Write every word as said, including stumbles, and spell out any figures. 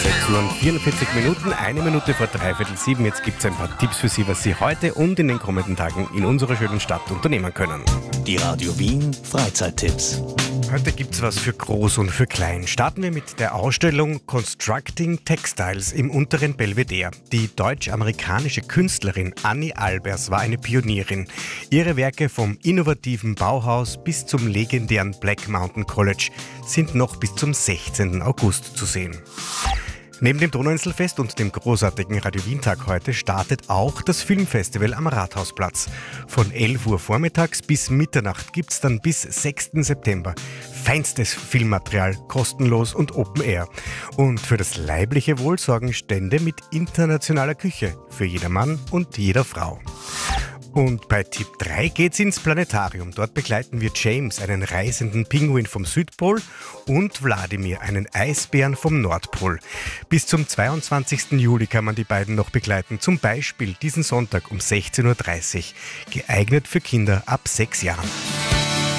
sechs Uhr und vierundvierzig Minuten, eine Minute vor dreiviertel sieben. Jetzt gibt es ein paar Tipps für Sie, was Sie heute und in den kommenden Tagen in unserer schönen Stadt unternehmen können. Die Radio Wien Freizeittipps. Heute gibt es was für Groß und für Klein. Starten wir mit der Ausstellung Constructing Textiles im unteren Belvedere. Die deutsch-amerikanische Künstlerin Annie Albers war eine Pionierin. Ihre Werke vom innovativen Bauhaus bis zum legendären Black Mountain College sind noch bis zum sechzehnten August zu sehen. Neben dem Donauinselfest und dem großartigen Radio Wien-Tag heute startet auch das Filmfestival am Rathausplatz. Von elf Uhr vormittags bis Mitternacht gibt es dann bis sechsten September feinstes Filmmaterial, kostenlos und Open Air. Und für das leibliche Wohl sorgen Stände mit internationaler Küche für jedermann und jeder Frau. Und bei Tipp drei geht's ins Planetarium. Dort begleiten wir James, einen reisenden Pinguin vom Südpol, und Wladimir, einen Eisbären vom Nordpol. Bis zum zweiundzwanzigsten Juli kann man die beiden noch begleiten, zum Beispiel diesen Sonntag um sechzehn Uhr dreißig. Geeignet für Kinder ab sechs Jahren.